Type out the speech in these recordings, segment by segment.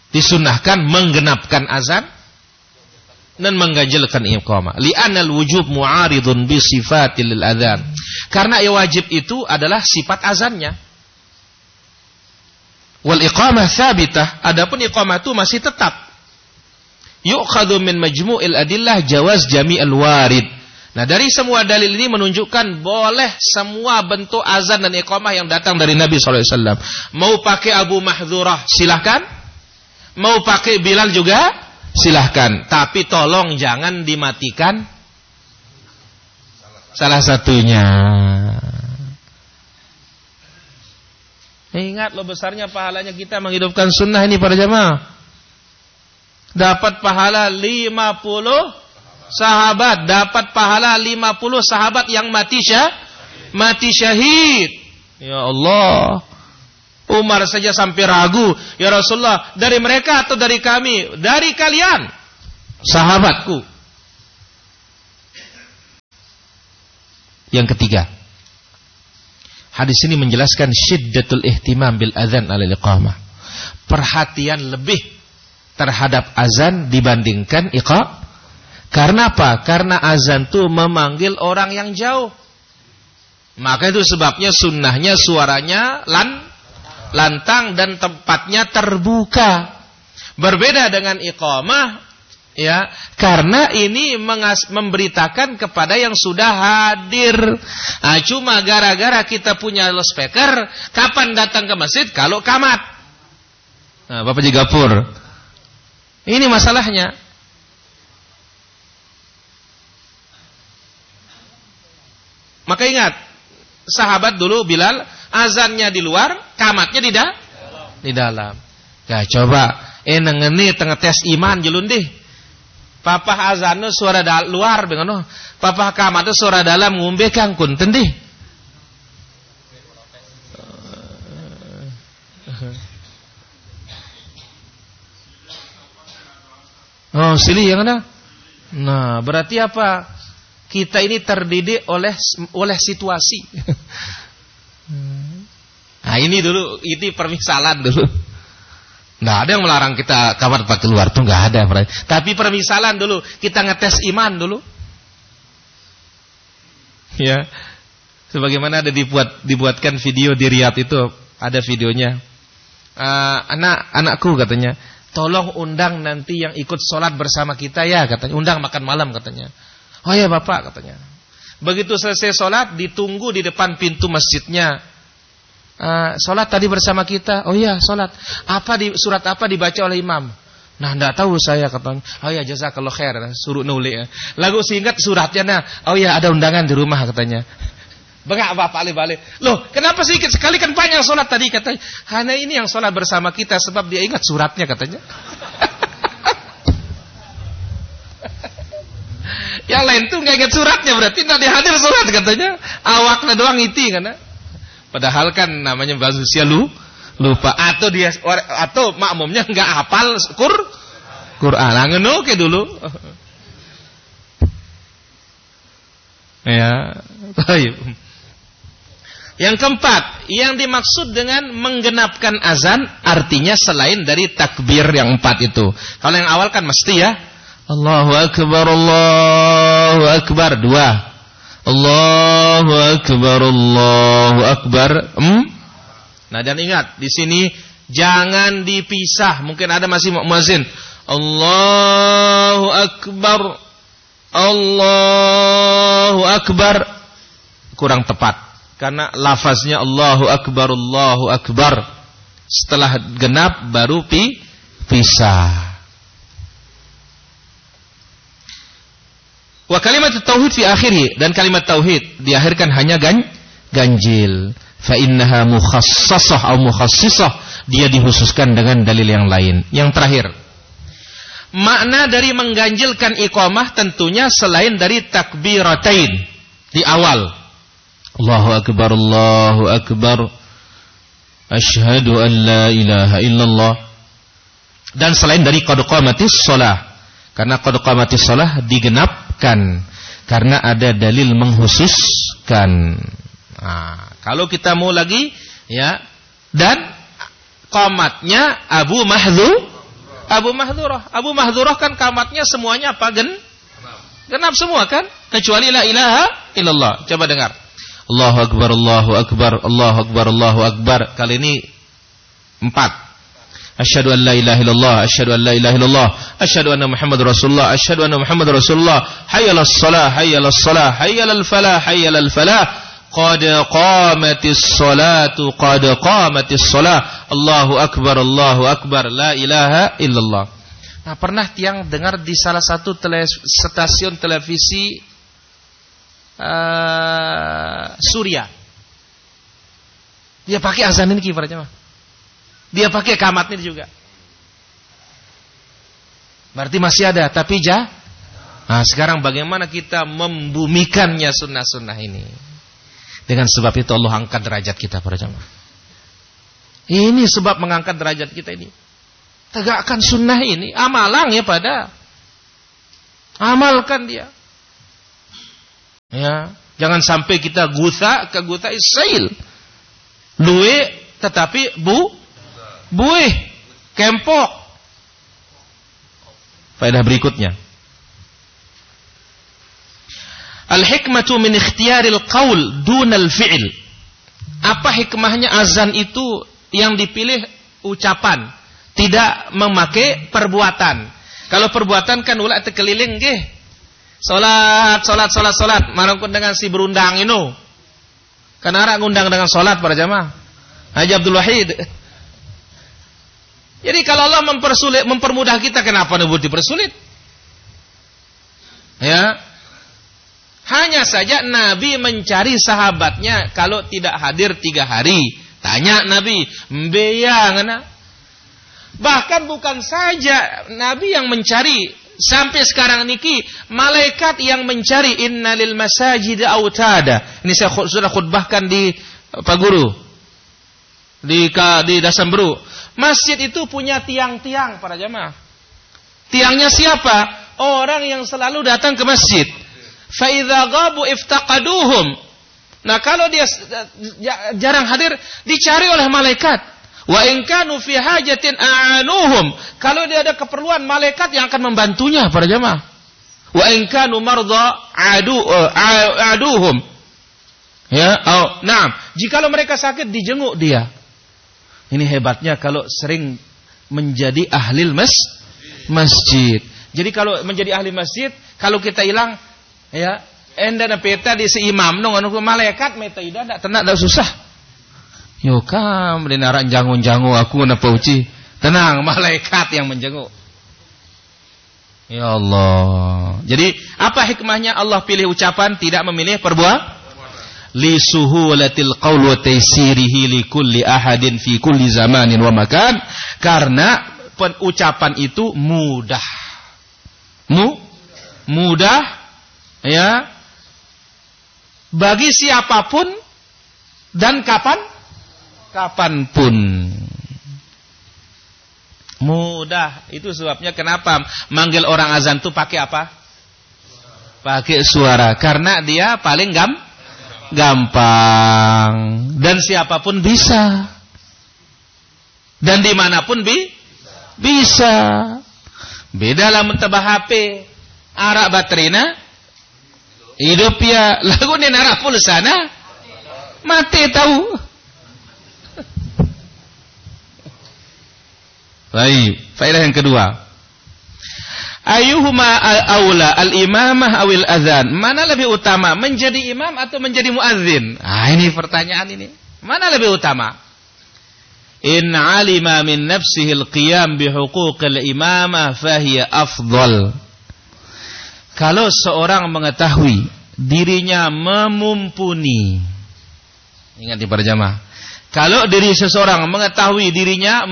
Disunnahkan menggenapkan azan dan mengganjilkan iqamah. Li'anal wujub mu'aridun bi sifatil adzan. Karena wajib itu adalah sifat azannya. Wal iqamah tsabitah, adapun iqamah itu masih tetap. Yu'khadhu min majmu'il adillah jawaz jami'al warid. Nah, dari semua dalil ini menunjukkan boleh semua bentuk azan dan iqamah yang datang dari Nabi SAW. Mau pakai Abu Mahdhurah, silahkan. Mau pakai Bilal juga, silahkan. Tapi tolong jangan dimatikan salah satunya. Ingat lo besarnya pahalanya kita menghidupkan sunnah ini para jamaah. Dapat pahala 50 sahabat, dapat pahala 50 sahabat yang mati syahid. Ya Allah. Umar saja sampai ragu, ya Rasulullah, dari mereka atau dari kami? Dari kalian, sahabatku. Yang ketiga, hadis ini menjelaskan syiddatul ihtimam bil adzan ala iqamah. Perhatian lebih terhadap azan dibandingkan iqamah. Karena apa? Karena azan itu memanggil orang yang jauh. Maka itu sebabnya sunnahnya suaranya lantang dan tempatnya terbuka. Berbeda dengan iqamah, ya, karena ini memberitakan kepada yang sudah hadir. Nah, cuma gara-gara kita punya loudspeaker, kapan datang ke masjid? Kalau kamat. Nah, Bapak Jigapur, ini masalahnya. Maka ingat, sahabat dulu Bilal azannya di luar, kamatnya di dalam. Ya coba, ngeni tengah tes iman jelun deh. Papa azannya suara luar, bagaimana? Papa kamatnya suara dalam ngumbe kang kunten deh. Oh silih yang ada. Nah berarti apa? Kita ini terdidik oleh situasi. Nah ini dulu, ini permisalan dulu. Nggak ada yang melarang kita kamar pakai luar tuh, nggak ada. Tapi permisalan dulu, kita ngetes iman dulu. Ya, sebagaimana ada dibuatkan video di Riyadh itu, ada videonya. Anakku katanya, tolong undang nanti yang ikut sholat bersama kita ya katanya, undang makan malam katanya. Oh ya Bapak katanya. Begitu selesai sholat ditunggu di depan pintu masjidnya. Sholat tadi bersama kita. Oh iya sholat. Surat apa dibaca oleh imam? Nah enggak tahu saya katanya. Oh ya jazakallahu khair. Suruh nulis ya. Lagu singkat suratnya. Nah, oh ya ada undangan di rumah katanya. Bengak Bapak balik. Loh kenapa sedikit sekali kan panjang sholat tadi katanya. Hanya ini yang sholat bersama kita sebab dia ingat suratnya katanya. Yang lain tuh nggak ingat suratnya, berarti tidak dihadir surat katanya. Awaknya doang iti kan. Padahal kan namanya manusia lupa atau makmumnya nggak hafal Quran. Ngono ke dulu. Ya, baik. Yang keempat, yang dimaksud dengan menggenapkan azan artinya selain dari takbir yang 4 itu. Kalau yang awal kan mesti ya Allahu Akbar, Allahu Akbar. 2. Allahu Akbar, Allahu Akbar. Nah dan ingat, di sini jangan dipisah. Mungkin ada masih muadzin. Allahu Akbar, Allahu Akbar. Kurang tepat. Karena lafaznya Allahu Akbar, Allahu Akbar. Setelah genap baru pisah. Wa kalimat tauhid fi akhirih, dan kalimat tauhid diakhirkan hanya ganjil. Fa innaha mukhassasah atau mukhassisah, dia dikhususkan dengan dalil yang lain. Yang terakhir, makna dari mengganjilkan iqamah tentunya selain dari takbiratain di awal. Allahu Akbar, Allahu Akbar. Asyhadu an la ilaha illallah. Dan selain dari qad qamatis shalah. Karena qad qamatis shalah digenapkan karena ada dalil menghususkan. Nah, kalau kita mau lagi ya, dan qamatnya Abu Abu Mahdhurah kan kamatnya semuanya apa? Genap semua kan? Kecuali la ilaha illallah. Coba dengar. Allahu Akbar, Allahu Akbar, Allahu Akbar, Allahu Akbar. Kali ini 4. Asyhadu an la ilaha illallah, asyhadu an la ilaha illallah, asyhadu anna Muhammadar Rasulullah, asyhadu anna Muhammadar Rasulullah. Hayyalas shalah, hayyalas shalah, hayyalal falah, hayyalal falah. Qad qamatis salatu, qad qamatis salah. Allahu Akbar, Allahu Akbar, la ilaha illallah. Nah, pernah tiang dengar di salah satu stasiun televisi Suriah. Dia pakai azan ini para jemaah. Dia pakai kamat ini juga. Berarti masih ada, tapi Nah, sekarang bagaimana kita membumikannya sunnah-sunnah ini? Dengan sebab itu Allah angkat derajat kita para jemaah. Ini sebab mengangkat derajat kita ini. Tegakkan sunnah ini, amalang ya pada. Amalkan dia. Ya, jangan sampai kita ke guta isail. Luwe tetapi buih, kempok. Faedah berikutnya. Al-hikmatu min ikhtiyaril qaul dunal fi'il. Apa hikmahnya azan itu yang dipilih ucapan, tidak memakai perbuatan. Kalau perbuatan kan ulah tekeliling nggih. Salat, marangkun dengan si berundang inu. Kan arek ngundang dengan salat para jamaah. Haji Abdul Wahid. Jadi kalau Allah mempermudah kita, kenapa nubuat dipersulit? Ya. Hanya saja Nabi mencari sahabatnya kalau tidak hadir 3 hari. Tanya Nabi, "Mbeya ngana?" Bahkan bukan saja Nabi yang mencari, sampai sekarang niki malaikat yang mencari. Innalil masajid autada. Ini saya sudah khutbahkan di Pak Guru. Di Dasambru. Masjid itu punya tiang-tiang para jamaah. Tiangnya siapa? Orang yang selalu datang ke masjid. Fa idza ghabu iftaqaduhum. Nah, kalau dia jarang hadir, dicari oleh malaikat. Wa in kanu fi hajatin a'anuhum. Kalau dia ada keperluan, malaikat yang akan membantunya para jamaah. Wa in kanu marda aduhum. Ya, na'am. Jikalau mereka sakit, dijenguk dia. Ini hebatnya kalau sering menjadi ahli masjid. Jadi kalau menjadi ahli masjid, kalau kita hilang, ya, endana peta di si imam nong anu malaikat meta ida ndak tenak dak susah. Yo kam dinarak jangu-jangu aku napa uci. Tenang, malaikat yang menjenguk. Ya Allah. Jadi apa hikmahnya Allah pilih ucapan, tidak memilih perbuatan? Li suhulatil qaul wa taysirihi li kulli ahadin fi kulli zamanin wa makan. Karena ucapan itu mudah. Mudah, ya, bagi siapapun dan kapanpun. Mudah. Itu sebabnya kenapa manggil orang azan tuh pakai apa? Pakai suara. Karena dia paling gampang. Dan siapapun bisa. Dan dimanapun bisa. Beda lah mentebah HP. Arak baterina hidup ya. Lagu ni arak pulsana mati tahu. Baik, faedah yang kedua. Ayyuhuma aula al-imamah awil azan? Mana lebih utama, menjadi imam atau menjadi muadzin? Ini pertanyaan ini. Mana lebih utama? In alima min nafsihi al-qiyam bihuquqil imamah fahiya afdal. Kalau seorang mengetahui dirinya memumpuni. Ingat di para jamaah. Kalau diri seseorang mengetahui dirinya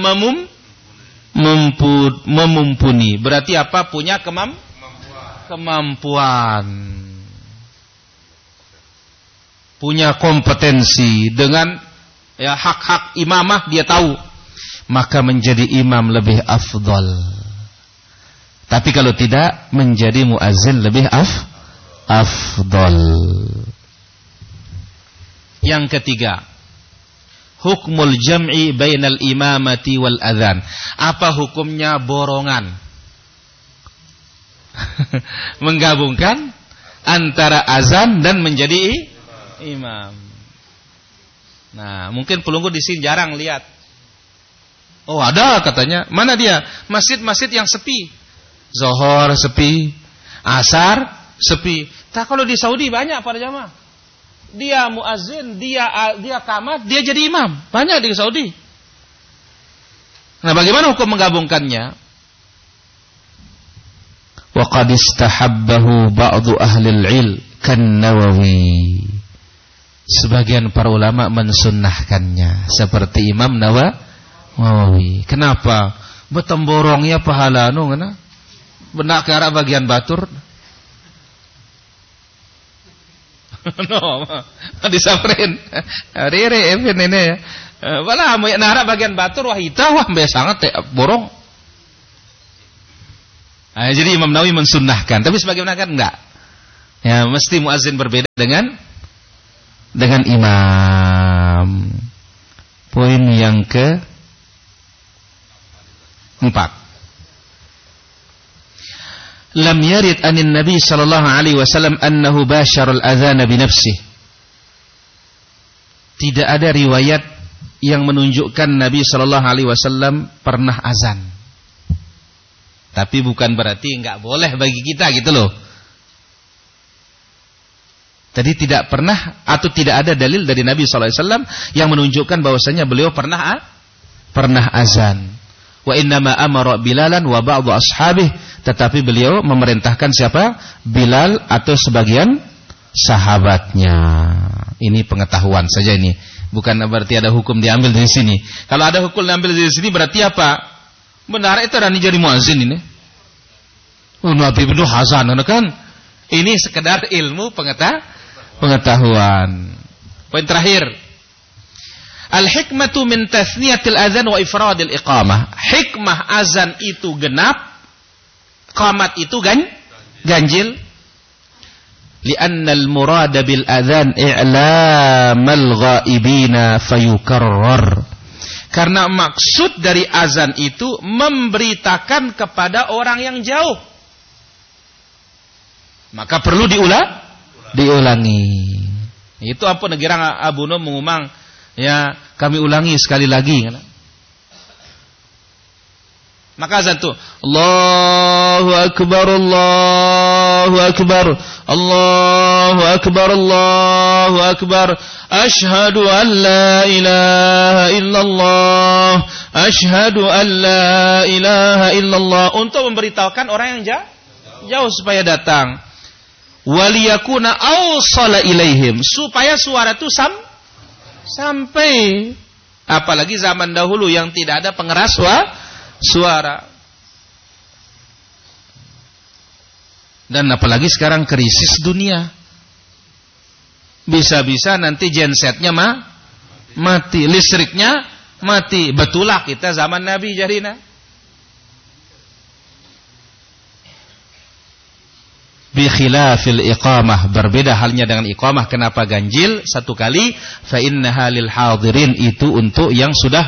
memumpuni, berarti apa? Punya kemampuan. Punya kompetensi dengan ya hak-hak imamah dia tahu, maka menjadi imam lebih afdal. Tapi kalau tidak, menjadi muazzin lebih afdal. Yang ketiga, hukmul jam'i bainal imamati wal adzan. Apa hukumnya borongan? Menggabungkan antara azan dan menjadi imam. Nah, mungkin pelunggu di sini jarang lihat. Oh, ada katanya. Mana dia? Masjid-masjid yang sepi. Zuhur sepi, asar sepi. Tak, kalau di Saudi banyak para jamaah. Dia muazin, dia qamat, dia jadi imam. Banyak di Saudi. Nah, bagaimana hukum menggabungkannya? Wa qad istahabbahu ba'du ahli al-'ilm kan-Nawawi. Sebagian para ulama mensunnahkannya seperti Imam Nawawi. Kenapa? Betemborongnya pahala anu ngana? Benak ke arah bagian batur. No, disaprin. Rere even ini ya. Wala mau nara bagian batur wah ita wah be sangat borong. Nah, jadi Imam Nawawi mensunnahkan, tapi sebagaimana kan enggak. Ya, mesti muazin berbeda dengan imam. Poin yang ke-4. Lam yarid anin Nabi sallallahu alaihi wasallam annahu bashara al-adhan bi nafsihi. Tidak ada riwayat yang menunjukkan Nabi sallallahu alaihi wasallam pernah azan. Tapi bukan berarti enggak boleh bagi kita gitu loh. Tadi tidak pernah atau tidak ada dalil dari Nabi sallallahu alaihi wasallam yang menunjukkan bahwasanya beliau pernah azan. Wa innama amara Bilalan wa ba'du ashabih, tetapi beliau memerintahkan siapa? Bilal atau sebagian sahabatnya. Ini pengetahuan saja ini. Bukan berarti ada hukum diambil dari sini. Kalau ada hukum diambil dari sini berarti apa? Benar itu Rani jadi muazin ini. Nabi benuh hazan kan? Ini sekedar ilmu pengetahuan. Poin terakhir. Al-hikmatu min tathniyatil adzan wa ifradil iqamah. Hikmah azan itu genap, qamat itu ganjil. Li'anna al-murada bil adzan i'lamal ghaibina fayukarrar. Karena maksud dari azan itu memberitakan kepada orang yang jauh. Maka perlu diulangi. Itu apa negara Abu Nuh mengumang, ya kami ulangi sekali lagi. Maka azan itu Allahu Akbar, Allahu Akbar, Allahu Akbar, Allahu Akbar. Ashhadu an la ilaha illallah, ashhadu an la ilaha illallah. Untuk memberitahukan orang yang jauh supaya datang. Waliyakuna awsala ilaihim, supaya suara itu sampai. Apalagi zaman dahulu yang tidak ada pengeras suara. Dan apalagi sekarang krisis dunia. Bisa-bisa nanti gensetnya mati, listriknya mati. Betulah kita zaman Nabi jarina. Bi khilafil iqamah, berbeda halnya dengan iqamah. Kenapa ganjil satu kali? Fa innaha lil hadirin, itu untuk yang sudah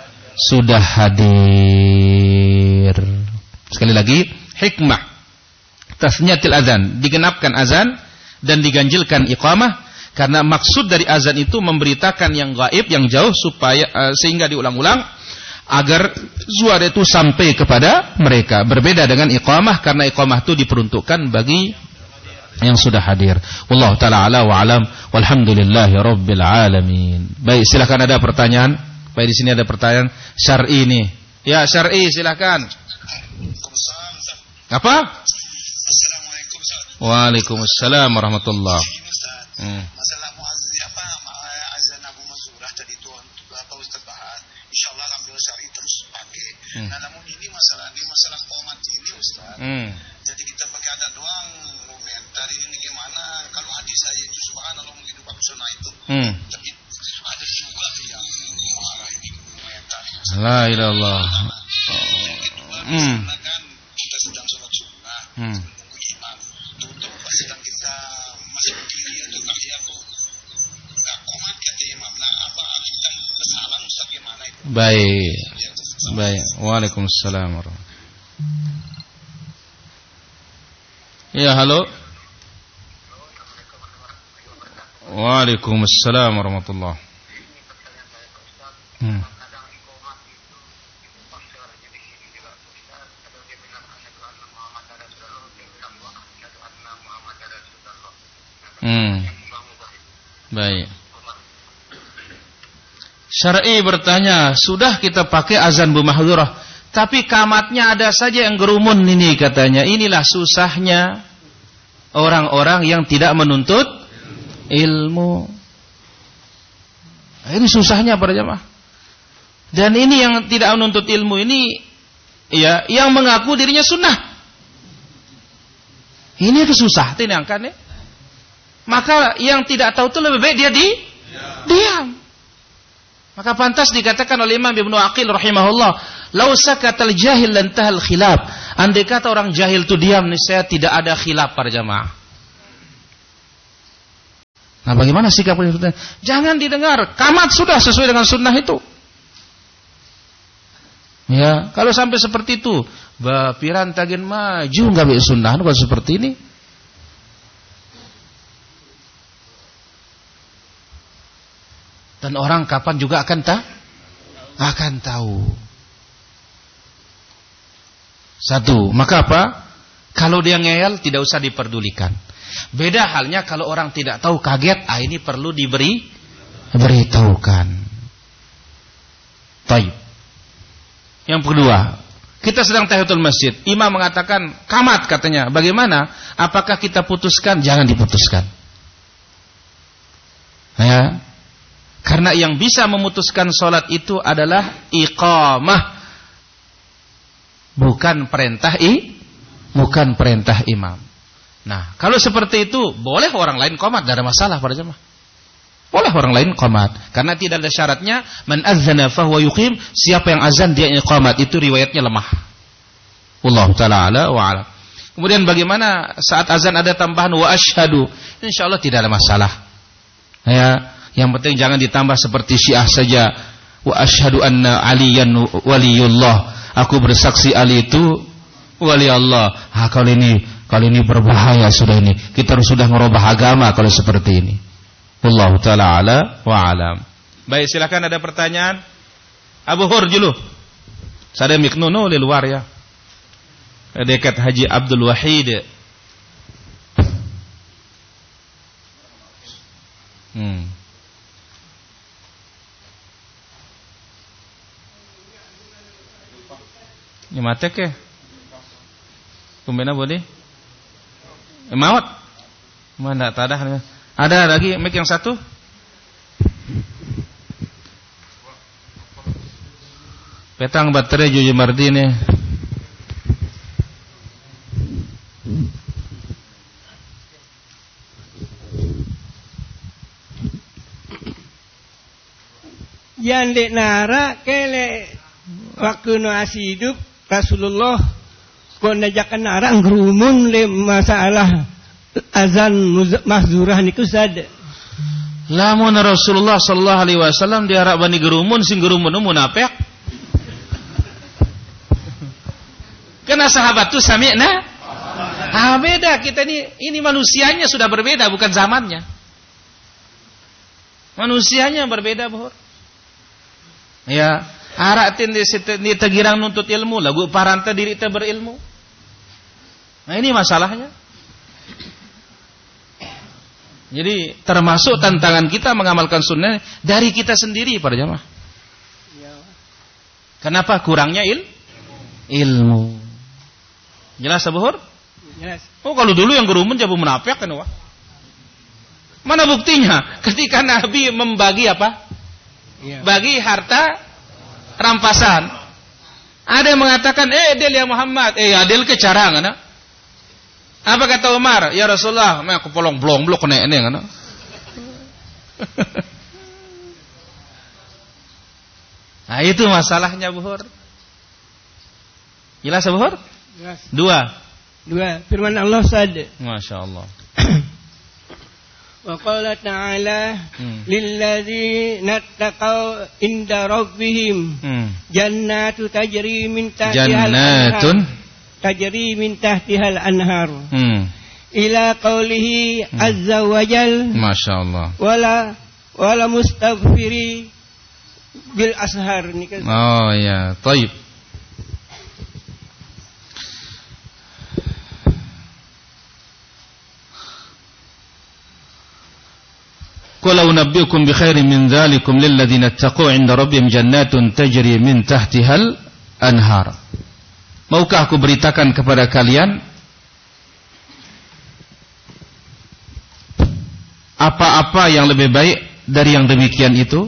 hadir. Sekali lagi, hikmah tasniyatil azan, digenapkan azan dan diganjilkan iqamah, karena maksud dari azan itu memberitakan yang gaib, yang jauh, supaya sehingga diulang-ulang agar suara itu sampai kepada mereka. Berbeda dengan iqamah, karena iqamah itu diperuntukkan bagi yang sudah hadir. Wallahu ta'ala ala wa alam, walhamdulillahi rabbil alamin. Baik, silakan ada pertanyaan. Baik, di sini ada pertanyaan syar'i ini. Ya, syar'i silakan. Apa? Assalamualaikum. Waalaikumsalam warahmatullahi. Masalah muazzin azan Abu Mansurah tadi itu Pak Ustaz bahas. Insyaallah alhamdulillah syar'i terus pakai. Nah, namun ini masalah qomat ini Ustaz. Jadi kita pakai ada doang komentar ini gimana kalau hadis saya itu subhanallah mungkin Pak Sunnah itu. Tapi ada juga yang marah ini komentar. La ilallah. Kan kita sedang sholat sunnah. Menunggu imam. Tutup sedang kita masuk kiri atau tahiyat tuh. Enggak komat kata imam. Nah, apa kita salah Baik. Baik. Waalaikumsalam warahmatullahi. Ya, halo. Waalaikumsalam warahmatullahi. Baik. Syar'i bertanya, sudah kita pakai azan bermahdhurah, tapi kamatnya ada saja yang gerumun ini katanya. Inilah susahnya orang-orang yang tidak menuntut ilmu. Ini susahnya para jamaah. Dan ini yang tidak menuntut ilmu ini, ya, yang mengaku dirinya sunnah. Ini susah, ini angkatnya. Maka yang tidak tahu itu lebih baik dia diam. Maka pantas dikatakan oleh Imam Ibnu Aqil rahimahullah, "Lau sakatal jahil lantahal khilaf." Andai kata orang jahil itu diam, niscaya tidak ada khilaf para jamaah. Nah, bagaimana sikap kita? Jangan didengar, kamat sudah sesuai dengan sunnah itu. Ya, kalau sampai seperti itu, bapiran tagen maju enggak be sunnah kalau seperti ini. Dan orang kapan juga akan tahu. Satu, maka apa? Kalau dia ngeyel tidak usah diperdulikan. Beda halnya kalau orang tidak tahu kaget, ini perlu diberitahukan. Taib. Yang kedua, kita sedang tahiyatul masjid. Imam mengatakan kamat katanya. Bagaimana? Apakah kita putuskan? Jangan diputuskan. Ya. Karena yang bisa memutuskan sholat itu adalah iqamah, bukan perintah imam. Nah, kalau seperti itu boleh orang lain qomat, tidak ada masalah para jemaah. Boleh orang lain qomat, karena tidak ada syaratnya man adzana fahuwa yuqim, siapa yang azan dia iqamat, itu riwayatnya lemah. Wallahu taala ala wa alam. Kemudian bagaimana saat azan ada tambahan wa asyhadu? Insyaallah tidak ada masalah. Ya. Yang penting jangan ditambah seperti Syiah saja. Wa asyhadu anna aliyan waliyullah. Aku bersaksi Ali itu wali Allah. Kalau ini berbahaya sudah ini. Kita sudah merubah agama kalau seperti ini. Wallahu taala ala wa alam. Baik, silakan ada pertanyaan. Abu Hur dulu. Sada miknuno di luar ya. Dekat Haji Abdul Wahid. Ini mate ke? Kumbena boleh? Mawat? Mana tak ada? Ada lagi mic yang satu? Petang baterai Jojo Mardini. Yang dek nara kele waktu nu asih hidup Rasulullah kon najakan narang gerumun le masalah azan mahdzurah niku sad. Lamun Rasulullah sallallahu alaihi wasallam diharap bani gerumun sing gerumun munafik. Karena sahabat tu sami'na. Beda kita ini manusianya sudah berbeda bukan zamannya. Manusianya berbeda, Bur. Ya, haratin di tegirang nuntut ilmu, lagu paranta diri teh berilmu. Nah, ini masalahnya. Jadi termasuk tantangan kita mengamalkan sunnah dari kita sendiri para jamaah. Kenapa kurangnya ilmu? Jelas Abu-Hur? Jelas. Oh, kalau dulu yang gerumun jabu munafik kan wah. Mana buktinya? Ketika Nabi membagi apa? Bagi harta rampasan. Ada yang mengatakan, adil ya Muhammad. Adil ke cara ngana? Apa kata Umar? Ya Rasulullah, aku polong blong blok kena ini ngana? Nah, itu masalahnya Buhur. Jelas Buhur? Jelas. Dua. Firman Allah sad. Masya Allah. Wa qala ta'ala lilladzina taqaw inda rabbihim jannatu tajri min tahtihal anhar ila qawlihi azza wajal masyaallah wala mustaghfiri bil ashar ni kan. Oh ya, baik. Qul unabbiukum bi khairin min dzalikum lil ladzina taqaw 'inda rabbihim jannatun tajri min tahtihal anhar. Maukah aku beritakan kepada kalian apa-apa yang lebih baik dari yang demikian itu?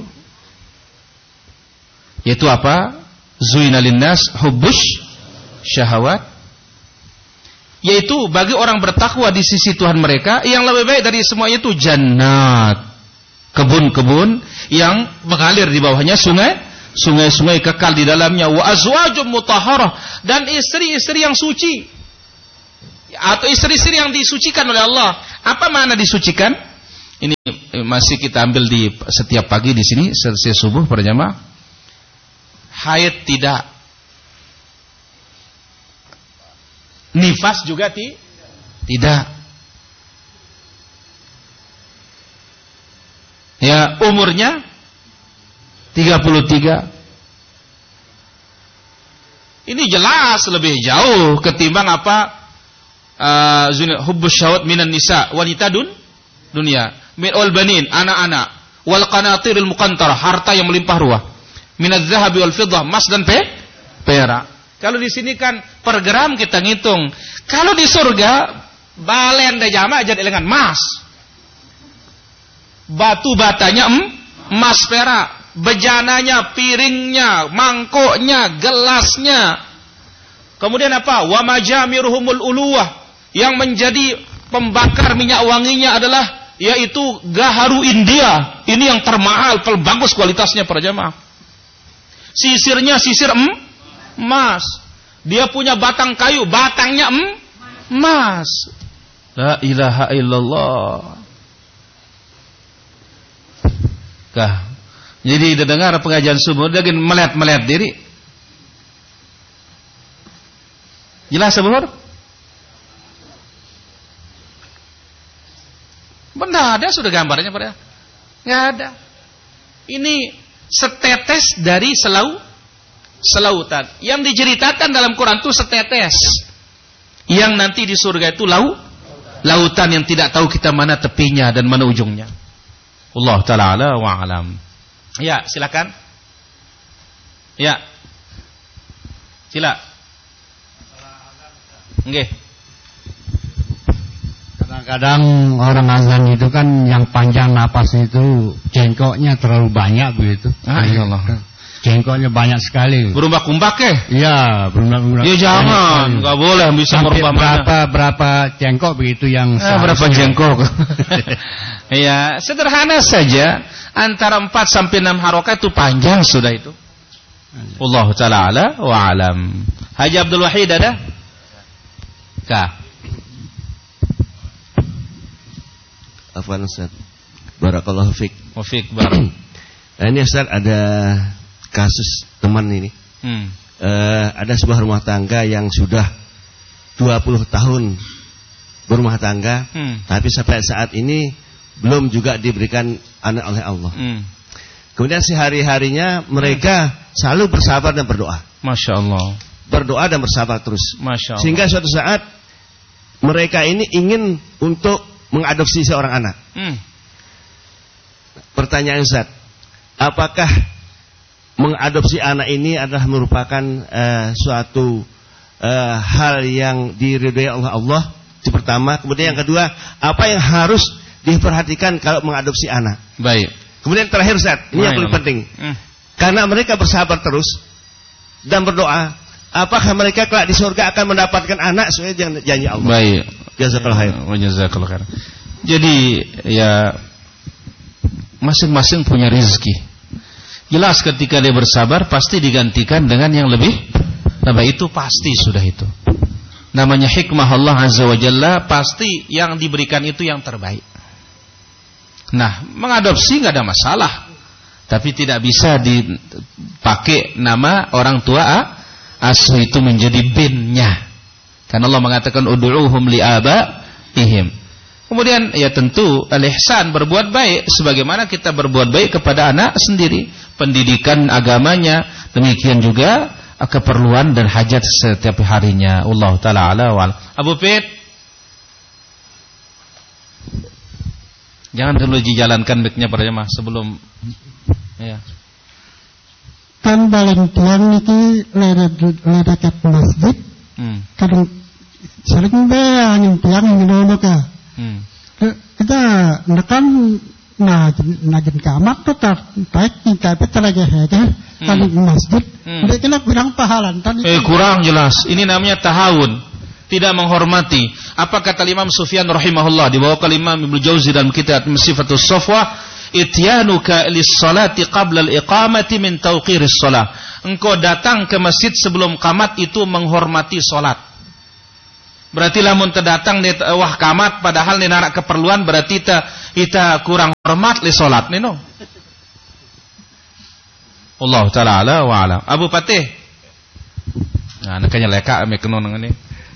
Yaitu apa? Zuina linnas hubbus syahawat. Yaitu bagi orang bertakwa di sisi Tuhan mereka yang lebih baik dari semua itu jannat, kebun-kebun yang mengalir di bawahnya sungai-sungai kekal di dalamnya, wa azwajum mutahharah, dan istri-istri yang suci atau istri-istri yang disucikan oleh Allah. Apa makna disucikan? Ini masih kita ambil di setiap pagi di sini selesai subuh para jamaah. Haid tidak, nifas juga tidak. Ya, umurnya 33. Ini jelas lebih jauh ketimbang apa? Hubbus syahwat minan nisa, wanita dunia, min al banin, anak-anak, wal qanatiril muqantarah, harta yang melimpah ruah, minaz zahabi wal fiddah, emas dan perak. Kalau di sini kan per gram kita ngitung. Kalau di surga balen da jama aja dengan emas. Batu batanya emas perak, bejananya, piringnya, mangkoknya, gelasnya. Kemudian apa? Wa majamiruhumul uluwah, yang menjadi pembakar minyak wanginya adalah yaitu gaharu India. Ini yang termahal, terbagus kualitasnya para jamaah. Sisirnya sisir emas. Dia punya batang kayu, batangnya emas. La ilaha illallah. Jadi dengar pengajian subuh dia melihat diri. Jelas sebelum? Benar, ada sudah gambarnya pada? Nggak ada. Ini setetes dari selautan. Yang diceritakan dalam Quran itu setetes. Yang nanti di surga itu lautan yang tidak tahu kita mana tepinya dan mana ujungnya. Allah Ta'ala ala wa alam. Ya, silakan. Ya. Sila. Nggih. Kadang-kadang orang azan itu kan yang panjang napas itu jengkoknya terlalu banyak begitu. Allah. Jengkoknya banyak sekali. Berumbak-umbak ya? Iya, berumbak-umbak. Ya jangan, enggak boleh bisa merubah berapa jengkok begitu yang berapa jengkok? Iya, sederhana saja, antara 4 sampai 6 harokat itu panjang sudah itu. Allah Ta'ala ala wa alam. Haji Abdul Wahid ada? Kah? Afwan Ustaz. Barakallahu fiik. Wa fiik barak. Ini Ustaz ada kasus teman ini. Ada sebuah rumah tangga yang sudah 20 tahun berumah tangga, tapi sampai saat ini belum juga diberikan anak oleh Allah. Kemudian sehari-harinya mereka selalu bersabar dan berdoa. Masya Allah. Berdoa dan bersabar terus. Masya Allah. Sehingga suatu saat mereka ini ingin untuk mengadopsi seorang anak. Pertanyaan Ustaz, apakah mengadopsi anak ini adalah merupakan suatu hal yang diridhoi oleh Allah? Itu pertama. Kemudian yang kedua, apa yang harus diperhatikan kalau mengadopsi anak? Baik. Kemudian terakhir Ustaz, ini yang paling penting. Karena mereka bersabar terus dan berdoa, apakah mereka kelak di surga akan mendapatkan anak sesuai dengan janji Allah? Baik. Jazakallahu khair. Jazakallahu khair. Jadi ya masing-masing punya rezeki. Jelas ketika dia bersabar pasti digantikan dengan yang lebih baik, itu pasti sudah itu. Namanya hikmah Allah Azza wa Jalla, pasti yang diberikan itu yang terbaik. Nah, mengadopsi nggak ada masalah, tapi tidak bisa dipakai nama orang tua asuh itu menjadi binnya. Karena Allah mengatakan ud'uuhum li'abaihim. Kemudian ya tentu al-ihsan, berbuat baik sebagaimana kita berbuat baik kepada anak sendiri, pendidikan agamanya, demikian juga keperluan dan hajat setiap harinya. Allah taala ala wa ala. Abu Pit, jangan dulu dijalankan mic-nya pada jemaah sebelum ya. Kan paling tiang niki ledekat masjid. Kadang sering angin tiang ngono ka. Kita nekan najin kamak tuh taik tingkai petelage hege kali masjid. Dia kena kurang pahalan tadi. Kurang jelas. Ini namanya tahawun. Tidak menghormati. Apa kata Imam Sufyan rahimahullah di bawah Imam Ibnu Jauzi dalam kitab Sifatus Safwa, ityanuka lis-salati qabla al-iqamati min tawqiris shalah. Engkau datang ke masjid sebelum qamat itu menghormati salat. Berarti lamun terdatang di wah qamat padahal ni narak keperluan, berarti kita kurang hormat li salat nino. Allah taala ala wa ala. Abu Patih. Nah, nakanya leka ame keno nang ni.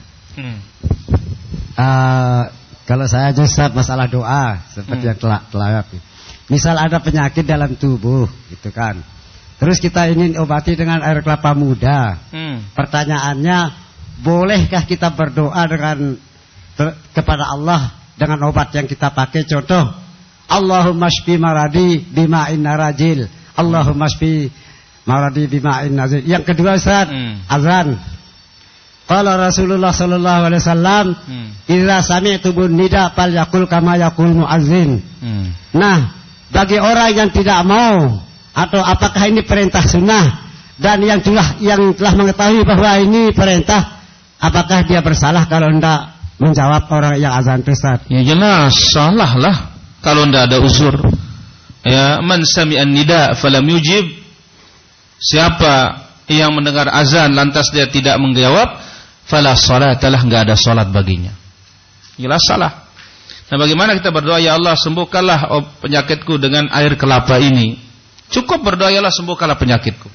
Kalau saya jawab masalah doa seperti yang telah misal ada penyakit dalam tubuh gitu kan, terus kita ingin obati dengan air kelapa muda. Pertanyaannya, bolehkah kita berdoa kepada Allah dengan obat yang kita pakai? Contoh, Allahumma shfi maradi bima'in narajil, Allahumma shfi maradi bima'in nazil. Yang kedua Ustaz, azan. Qala Rasulullah sallallahu alaihi wasallam, idza sami'tu nida fal yaqul kama yaqul muazzin. Nah, bagi orang yang tidak mau, atau apakah ini perintah sunnah, dan yang telah mengetahui bahwa ini perintah, apakah dia bersalah kalau hendak menjawab orang yang azan Ustaz? Ya jelas salah lah kalau hendak ada uzur. Ya, man sami'an nida falam yujib, siapa yang mendengar azan lantas dia tidak menjawab, fala salatalah, enggak ada salat baginya. Jelas salah. Nah, bagaimana kita berdoa, ya Allah sembuhkanlah penyakitku dengan air kelapa ini? Cukup berdoa, ya Allah sembuhkanlah penyakitku.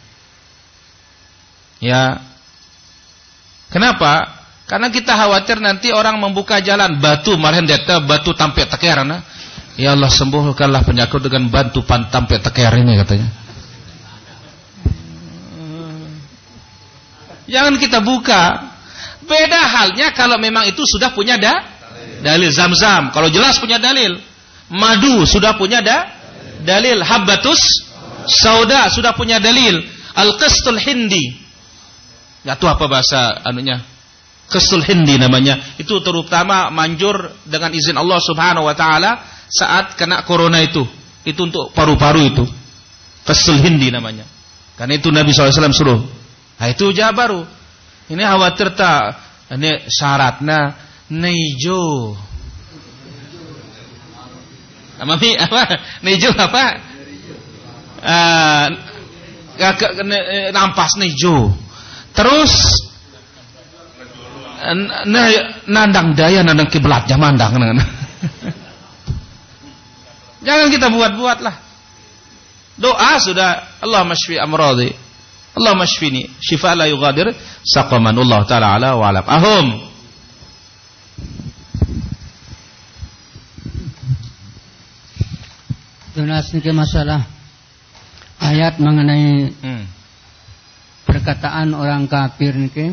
Ya. Kenapa? Karena kita khawatir nanti orang membuka jalan batu, malahan data batu tampe teker na. Ya Allah sembuhkanlah penyakit dengan batu tampe teker ini katanya. Jangan kita buka. Beda halnya kalau memang itu sudah punya dalil. Zam-zam kalau jelas punya dalil. Madu sudah punya dalil. Habbatus sauda sudah punya dalil. Al-qistul hindi. Enggak tahu apa bahasa anunya. Qistul hindi namanya. Itu terutama manjur dengan izin Allah Subhanahu wa taala saat kena corona itu. Itu untuk paru-paru itu. Qistul hindi namanya. Karena itu Nabi SAW suruh. Nah, itu jah baru. Ini khawatir tak, ini syaratnya nejo. Mami apa? Nejo apa? Nampas nejo. Terus nandang daya, nandang kiblat, jamandang. Jangan kita buat-buat lah. Doa sudah, Allahumma shfi amradi, Allahumma shfini shifa la yughadir saqaman. Allah taala ala wa alam. Ahum. Tunas niki masalah ayat mengenai perkataan orang kafir niki.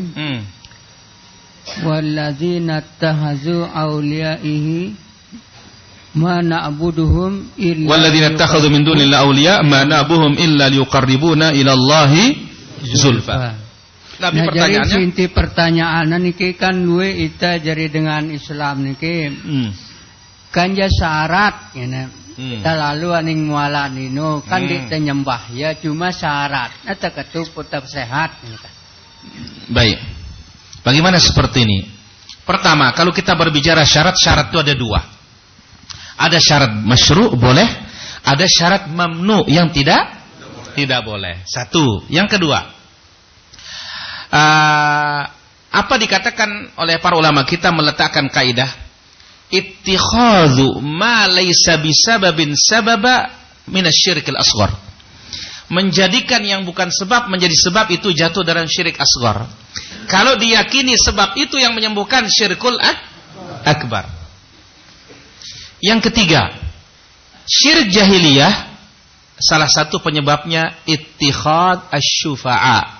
Walladzina tahazu awliyaihi ma na'buduhum illa walladzina takhadhu min dunillahi awliya ma na'buduhum illa liqarribuna ila Allahi zulfa. Tapi nah, pertanyaannya, jadi inti pertanyaan niki kan luwe ita jadi dengan Islam niki kan ya syarat ngene. Lalu aning mualan ino kan kita nyembah ya cuma syarat eta ketup tetap sehat gitu. Baik. Bagaimana seperti ini? Pertama, kalau kita berbicara syarat itu ada dua. Ada syarat masyru' boleh, ada syarat mamnu yang tidak boleh. Satu. Yang kedua, apa dikatakan oleh para ulama kita meletakkan kaidah ittikhadhu ma laysa bisababin sababa minasyirkil asghar. Menjadikan yang bukan sebab menjadi sebab itu jatuh dalam syirik asghar. Kalau diyakini sebab itu yang menyembuhkan, syirkul akbar. Yang ketiga, syirik jahiliyah salah satu penyebabnya ittikhad asy-syufa'a.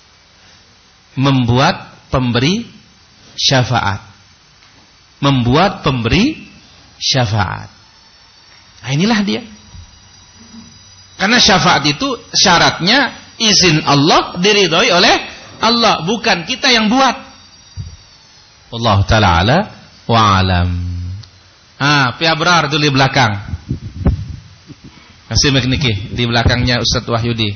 Membuat pemberi syafaat. Membuat pemberi syafaat. Nah, inilah dia. Karena syafaat itu syaratnya izin Allah, diridhoi oleh Allah, bukan kita yang buat. Allah Ta'ala ala wa alam. Piabrar dulu di belakang. Kasih Niki di belakangnya Ustaz Wahyudi.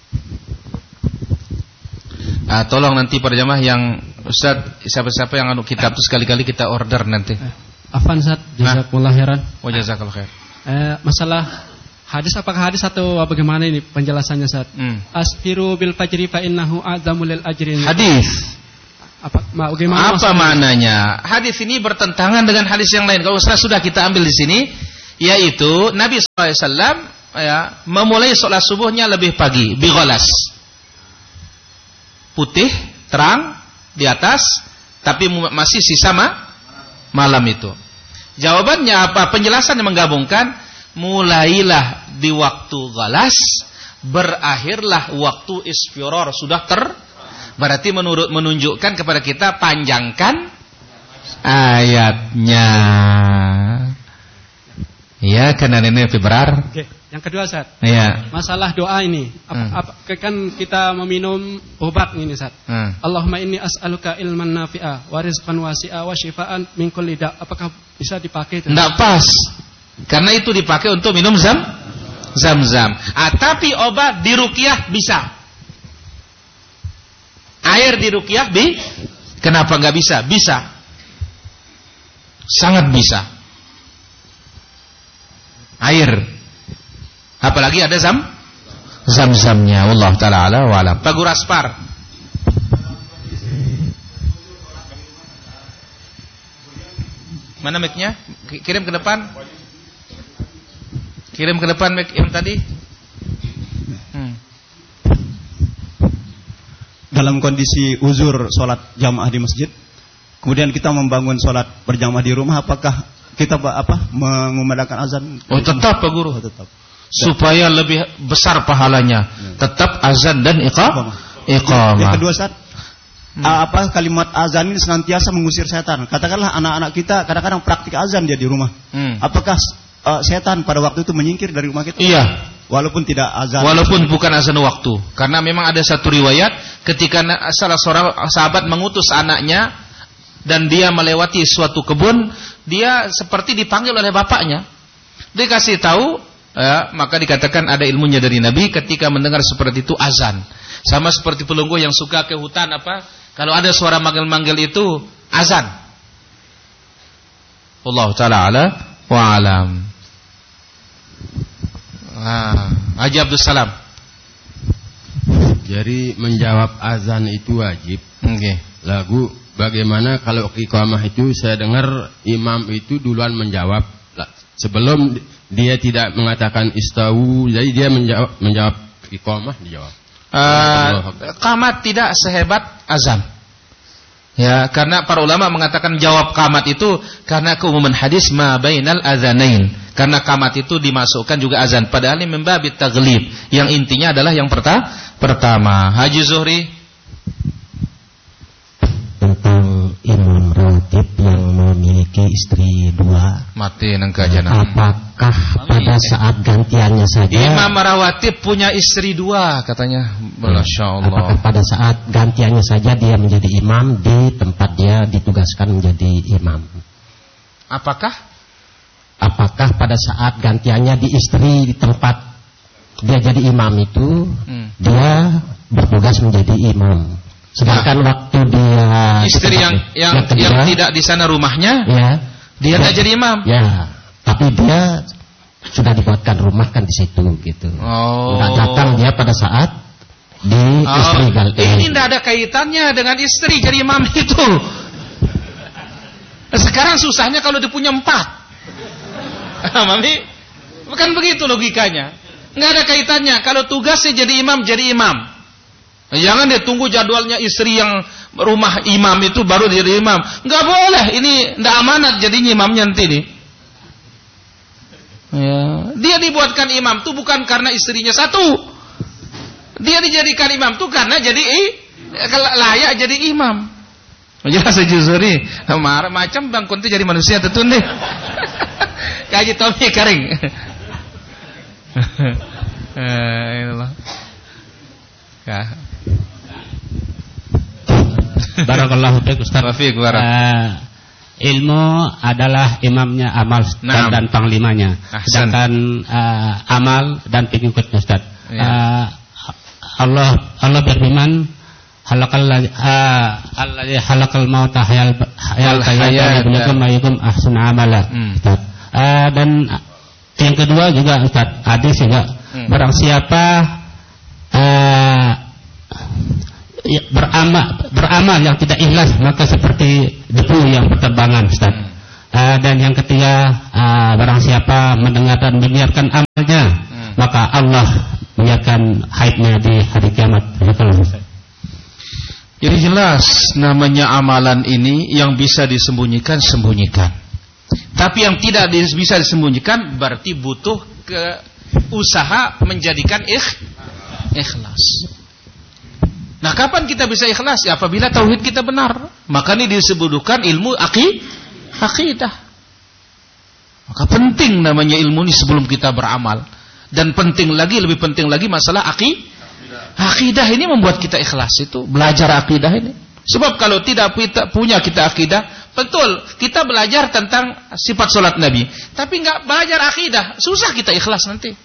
Tolong nanti para jamaah yang Ustaz, siapa-siapa yang anu kitab itu sekali-kali kita order nanti. Afan Ustaz, jazakumullah khairan. Wa jazakallahu khair. Masalah hadis, apakah hadis atau bagaimana ini penjelasannya Ustaz? Asfiru bil fajri fa innahu a'zamu lil ajrin. Hadis. Apa maknanya? Hadis ini bertentangan dengan hadis yang lain. Kalau sudah kita ambil di sini, yaitu Nabi SAW memulai sholat subuhnya lebih pagi, bighalas. Putih, terang di atas, tapi masih sisa malam itu. Jawabannya apa? Penjelasan yang menggabungkan, mulailah di waktu ghalas, berakhirlah waktu isfirar, sudah berarti menunjukkan kepada kita panjangkan ayatnya. Ya, karena ini fibrar. Oke. Yang kedua, Ustaz. Iya. Masalah doa ini. Kan kita meminum obat ini, Ustaz. Allahumma inni as'aluka ilman nafi'a wa rizqan wasi'a wa syifaan min kulli da'. Apakah bisa dipakai itu? Enggak pas. Karena itu dipakai untuk minum zam-zam. Tapi obat di ruqyah bisa. Air di ruqyah kenapa enggak bisa? Bisa. Sangat bisa. Air. Apalagi ada zam-zamnya. Allah Ta'ala ala wa alam. Pak Guraspar. Mana mic-nya? Kirim ke depan. Kirim ke depan mic yang tadi. Dalam kondisi uzur sholat jamaah di masjid, kemudian kita membangun sholat berjamaah di rumah, apakah kita mengumandangkan azan? Oh, tetap Pak Guru. Tetap. Supaya lebih besar pahalanya, tetap azan dan iqamah. Yang kedua, Ustaz, kalimat azan ini senantiasa mengusir setan. Katakanlah anak-anak kita kadang-kadang praktik azan dia di rumah. Apakah setan pada waktu itu menyingkir dari rumah kita? Iya. Walaupun tidak azan. Walaupun bukan azan waktu. Karena memang ada satu riwayat ketika salah seorang sahabat mengutus anaknya dan dia melewati suatu kebun, dia seperti dipanggil oleh bapaknya. Dia kasih tahu, maka dikatakan ada ilmunya dari Nabi, ketika mendengar seperti itu azan. Sama seperti pelungguh yang suka ke hutan, kalau ada suara manggil-manggil itu azan. Allah Ta'ala ala wa alam. Haji Abdul Salam. Jadi menjawab azan itu wajib. Okay. Lagu bagaimana kalau iqamah itu saya dengar imam itu duluan menjawab sebelum dia tidak mengatakan istawu, jadi dia menjawab iqamah dijawab. Qamat tidak sehebat azan. Ya, karena para ulama mengatakan jawab qamat itu karena keumuman hadis ma bainal adzanain. Karena qamat itu dimasukkan juga azan, padahal ini membabit taghlib. Yang intinya adalah yang pertama. Haji Zuhri. Tentang imam ratib yang memiliki istri dua, mati nengkajana. Apakah pada saat gantiannya saja imam rawatib punya istri dua katanya? Masya Allah. Apakah pada saat gantiannya saja dia menjadi imam di tempat dia ditugaskan menjadi imam? Apakah pada saat gantiannya di istri di tempat dia jadi imam itu dia bertugas menjadi imam? Sedangkan waktu dia istri yang tidak di sana rumahnya, dia tidak jadi imam. Ya, tapi dia sudah dibuatkan rumah kan di situ gitu. Nggak datang dia pada saat di istri ganti. Ini tidak ada kaitannya dengan istri jadi imam itu. Sekarang susahnya kalau dia punya 4. Mami, bukan begitu logikanya. Nggak ada kaitannya. Kalau tugasnya jadi imam, jadi imam. Jangan dia tunggu jadwalnya istri yang rumah imam itu baru jadi imam. Nggak boleh. Ini nggak amanat jadinya imamnya nanti nih. Ya. Dia dibuatkan imam tuh bukan karena istrinya satu. Dia dijadikan imam tuh karena jadi layak jadi imam. Jelas sejujurnya marah macam bang kunti jadi manusia tentu nih. Kaji Tommy kering. Inilah. Barakallahu fiik Ustaz. Ilmu adalah imamnya amal dan panglimanya. Sedangkan amal dan pengikutnya Ustaz. Allah berfirman, halakal mauta hayal hayal mayukum ahsana amala. Dan yang kedua juga Ustaz, hadis juga barang siapa beramal yang tidak ikhlas maka seperti debu yang berterbangan Ustaz. Dan yang ketiga barang siapa mendengar dan membiarkan amalnya maka Allah menyiapkan haidnya di hari kiamat. Jadi jelas namanya amalan ini yang bisa disembunyikan sembunyikan. Tapi yang tidak bisa disembunyikan berarti butuh usaha menjadikan ikhlas. Nah, kapan kita bisa ikhlas? Ya, apabila tauhid kita benar. Maka ini disebutkan ilmu akidah. Maka penting namanya ilmu ini sebelum kita beramal. Dan lebih penting lagi masalah akidah ini membuat kita ikhlas itu. Belajar akidah ini. Sebab kalau tidak punya kita akidah, betul kita belajar tentang sifat sholat Nabi. Tapi nggak belajar akidah, susah kita ikhlas nanti.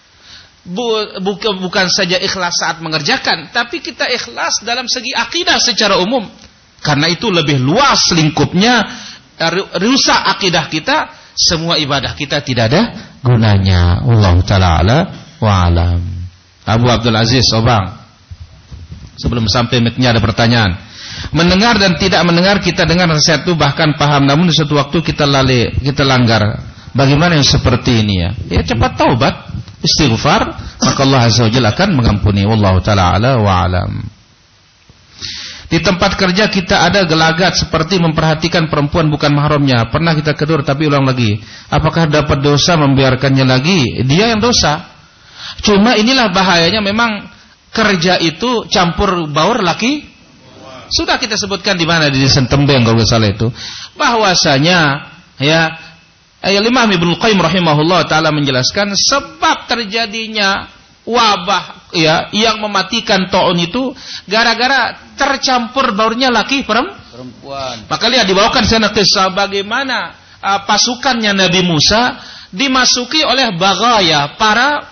Bukan saja ikhlas saat mengerjakan, tapi kita ikhlas dalam segi akidah secara umum. Karena itu lebih luas lingkupnya, rusak akidah kita, semua ibadah kita tidak ada gunanya. Wallahu ta'ala ala wa alam. Abu Abdul Aziz Obang, sebelum sampai mic-nya ada pertanyaan. Mendengar dan tidak mendengar, kita dengar nasihat itu bahkan paham, namun di suatu waktu kita langgar. Bagaimana yang seperti ini ya? Ya cepat taubat, istighfar, maka Allah Azza wa Jalla akan mengampuni. Wallahu ta'ala ala wa alam. Di tempat kerja kita ada gelagat seperti memperhatikan perempuan bukan mahramnya. Pernah kita kedur tapi ulang lagi. Apakah dapat dosa membiarkannya lagi? Dia yang dosa. Cuma inilah bahayanya memang kerja itu campur baur laki. Sudah kita sebutkan di mana di Sentembeng kalau nggak salah itu. Bahwasanya ya Imam Ibnu Qayyim rahimahullah taala menjelaskan sebab terjadinya wabah ya yang mematikan taun itu gara-gara tercampur baurnya laki perempuan. Maka lihat dibawakan sana kisah bagaimana pasukannya Nabi Musa dimasuki oleh bagaya para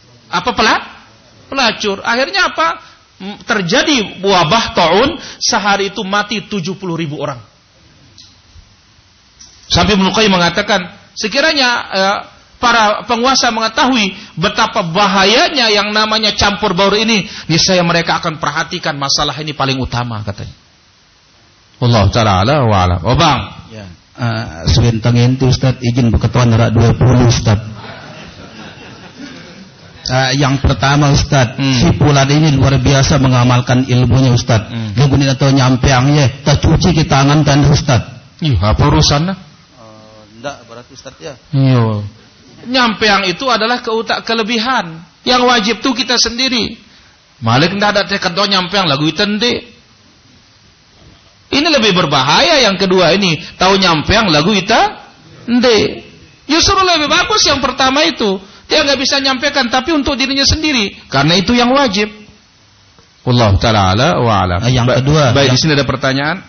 pelacur. Akhirnya apa? Terjadi wabah taun, sehari itu mati 70.000 orang. Sampai Ibnu Qayyim mengatakan, sekiranya para penguasa mengetahui betapa bahayanya yang namanya campur baur ini, niscaya mereka akan perhatikan masalah ini paling utama katanya. Allah taala ala wa ala. Oh bang. Ya. Sebentar itu Ustaz izin berketuan nerak 20 Ustaz. Yang pertama Ustaz, si Pulan ini luar biasa mengamalkan ilmunya Ustaz. Lagunya atau nyampeangnya, tak cuci ke tangan dan Ustaz. Apa urusannya? Enggak, berarti Ustaz ya. Iya. Nyampeang itu adalah kelebihan. Yang wajib tuh kita sendiri. Malik ndak ada tekad do nyampeang lagu itu ende. Ini lebih berbahaya yang kedua ini, tahu nyampeang lagu ita ende. Justru lebih bagus yang pertama itu. Dia nggak bisa nyampaikan tapi untuk dirinya sendiri. Karena itu yang wajib. Wallahu ta'ala ala wa alam. Yang kedua. Baik, di sini ada pertanyaan.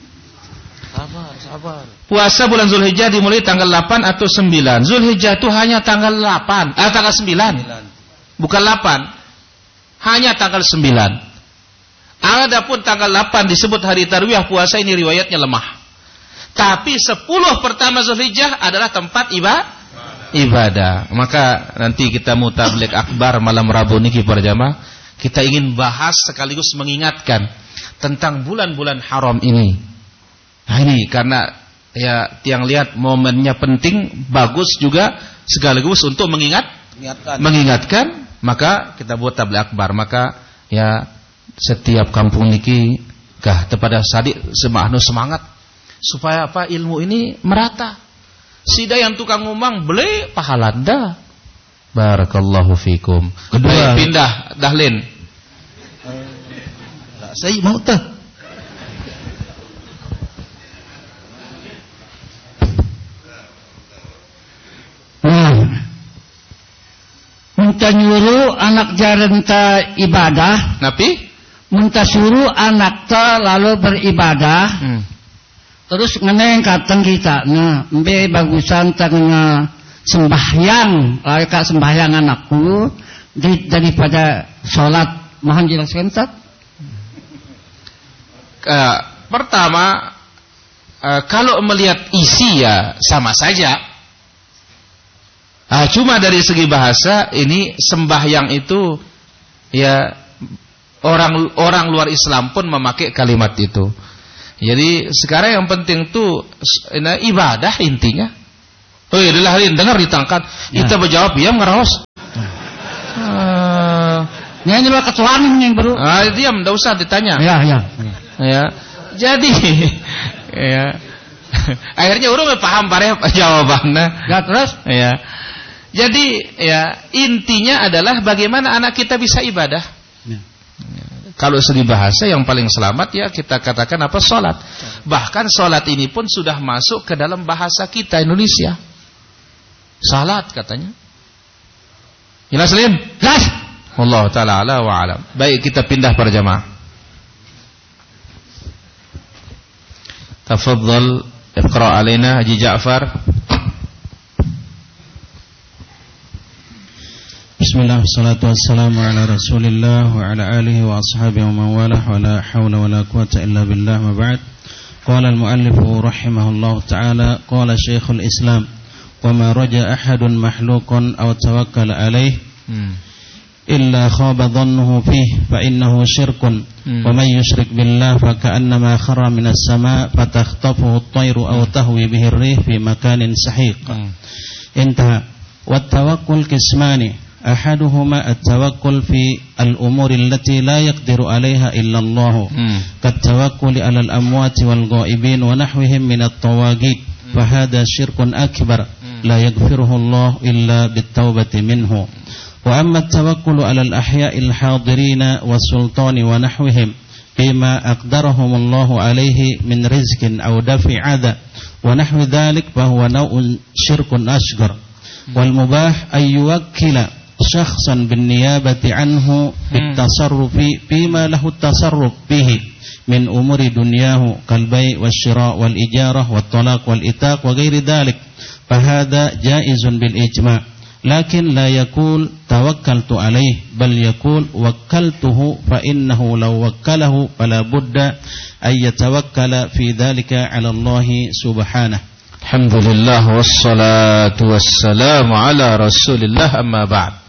Sabar. Puasa bulan Zulhijjah dimulai tanggal 8 atau 9? Zulhijjah itu hanya tanggal 8, tanggal 9. Bukan 8. Hanya tanggal 9. Adapun tanggal 8 disebut hari tarwiyah puasa, ini riwayatnya lemah. Tapi 10 pertama Zulhijjah adalah tempat ibadah. Maka nanti kita mau tabligh akbar malam Rabu niki para jamaah, kita ingin bahas sekaligus mengingatkan tentang bulan-bulan haram ini. Nah ini karena ya tiang lihat momennya penting, bagus juga sekaligus untuk mengingatkan, maka kita buat tabligh akbar. Maka ya setiap kampung niki kah kepada sadik semangat supaya apa ilmu ini merata. Sida yang tukang ngomong beli pahalanda. Barakallahu fikum. Kedua pindah Dahlin. Saya mau teh. Minta nyuruh anak jarenta ibadah, napi? Minta suruh anak ta lalu beribadah, terus ngeneng kateng kita, mbe bagusan tengah sembahyang, layak sembahyang anakku daripada sholat. Mohon jelaskan Ustaz. Pertama, kalau melihat isi ya sama saja. Cuma dari segi bahasa ini sembahyang itu ya orang luar Islam pun memakai kalimat itu. Jadi sekarang yang penting tuh ibadah intinya. Oh iya, dengar ditangkat. Ya. Kita berjawab ya ngeraos. Ini luar ketuaan yang baru. Diam, enggak usah ditanya. Ya. Jadi ya. Akhirnya orang paham pare jawabannya. Ya terus? Ya. Jadi ya intinya adalah bagaimana anak kita bisa ibadah. Ya. Kalau segi bahasa yang paling selamat ya kita katakan apa? Salat. Bahkan salat ini pun sudah masuk ke dalam bahasa kita Indonesia. Salat katanya. Jelas Lim? Jelas. Allah taala ala wa alam. Baik, kita pindah para jamaah. Tafadhal iqra alaina Haji Ja'far. Bismillah, wassalatu wassalamu ala rasulillah wa ala alihi wa ashabihi wa man walah wa la hawla wa la quwata illa billah wa ba'd. Qala al-muallifu rahimahullah ta'ala, qala syekhul islam wa ma raja ahadun mahluqan aw tawakkala alaih illa khaba dhannuhu fihi fa innahu syirkun wa man yushrik billah fa ka'annama kharra minas sama' fatakhtafuhu at-tayru aw tahwi bihi ar-rih fi makanin sahiq. Intaha. Wa tawakkul qismani. أحدهما التوكل في الأمور التي لا يقدر عليها إلا الله كالتوكل على الأموات والغائبين ونحوهم من الطواغيت فهذا شرك أكبر لا يغفره الله إلا بالتوبة منه. وأما التوكل على الأحياء الحاضرين والسلطان ونحوهم فيما أقدرهم الله عليه من رزق أو دفع أذى ونحو ذلك فهو نوع شرك أصغر. والمباح أن يوكل شخصا بالنيابة عنه بالتصرف فيما له التصرف به من أمور دنياه كالبيع والشراء والإجارة والطلاق والإتاق وغير ذلك فهذا جائز بالإجماع. لكن لا يقول توكلت عليه بل يقول وكلته فإنه لو وكله فلا بد أن يتوكل في ذلك على الله سبحانه. Alhamdulillah wassalatu wassalamu ala rasulillah amma ba'd.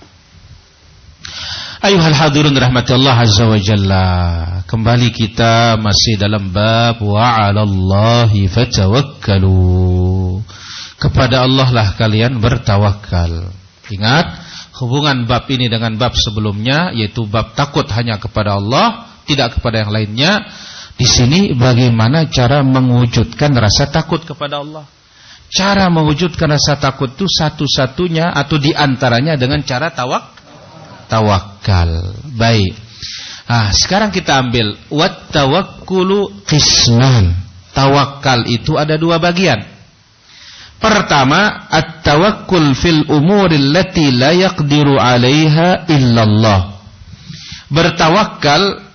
Ayuhal hadirun rahmatullah azza wa jalla. Kembali kita masih dalam bab wa 'alallahi fatawakkalu. Kepada Allah lah kalian bertawakal. Ingat, hubungan bab ini dengan bab sebelumnya yaitu bab takut hanya kepada Allah, tidak kepada yang lainnya. Di sini bagaimana cara mewujudkan rasa takut kepada Allah. Cara mewujudkan rasa takut itu satu-satunya atau diantaranya dengan cara tawakal. Baik. Sekarang kita ambil wat tawakkulu qisman. Tawakal itu ada dua bagian. Pertama, at-tawakkul fil umuril lati la yaqdiru 'alaiha illallah. Bertawakal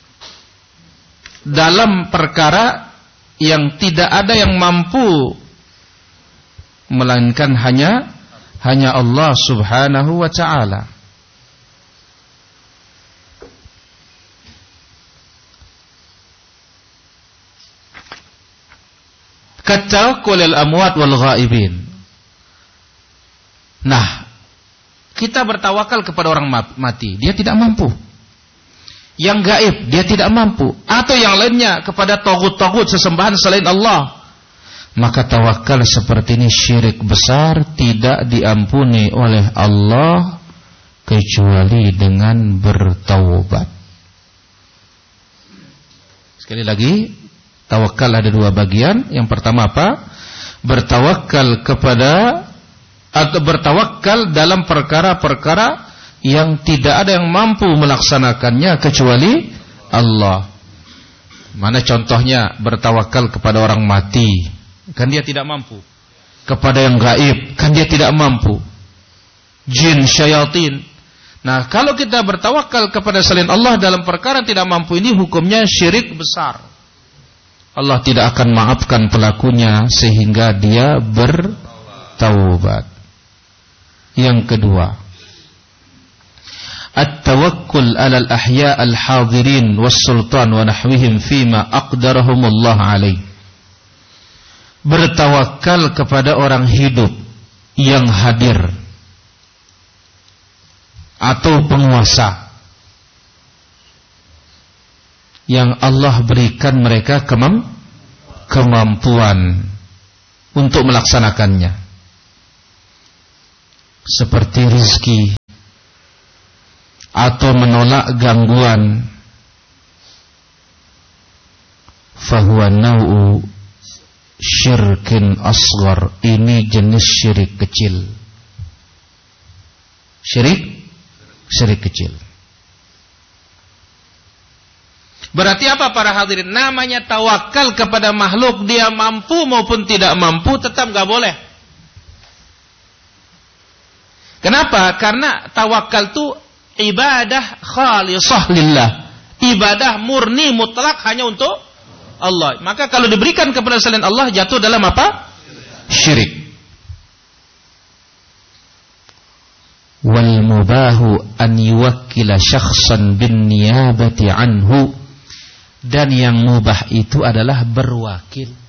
dalam perkara yang tidak ada yang mampu melainkan hanya Allah Subhanahu wa ta'ala. Katawakkul al-amwat wal ghaibin. Nah, kita bertawakal kepada orang mati, dia tidak mampu. Yang gaib, dia tidak mampu. Atau yang lainnya kepada tagut-tagut sesembahan selain Allah. maka tawakal seperti ini syirik besar, tidak diampuni oleh Allah kecuali dengan bertaubat. Sekali lagi, tawakal ada dua bagian. Yang pertama apa? Bertawakal kepada atau bertawakal dalam perkara-perkara yang tidak ada yang mampu melaksanakannya kecuali Allah. Mana contohnya? Bertawakal kepada orang mati, kan dia tidak mampu. Kepada yang gaib, kan dia tidak mampu. Jin, syaitan. Nah, kalau kita bertawakal kepada selain Allah dalam perkara tidak mampu, ini hukumnya syirik besar. Allah tidak akan maafkan pelakunya sehingga dia bertaubat. Yang kedua, at-tawakkul 'alal ahya' al-hadirin was-sultan wa nahwihim fima aqdarahumullah 'alaih. Bertawakal kepada orang hidup yang hadir atau penguasa yang Allah berikan mereka kemampuan untuk melaksanakannya, seperti rizki atau menolak gangguan. Fahuwa nau'u syirkin asghar, ini jenis syirik kecil. Syirik kecil. Berarti apa para hadirin? Namanya tawakal kepada makhluk, dia mampu maupun tidak mampu tetap gak boleh. Kenapa? Karena tawakal itu ibadah khalisah lillah, ibadah murni mutlak hanya untuk Allah. Maka kalau diberikan kepada selain Allah jatuh dalam apa? Syirik. Wal mubahu an yuwakkila syakhsan bin niyabati anhu, dan yang mubah itu adalah berwakil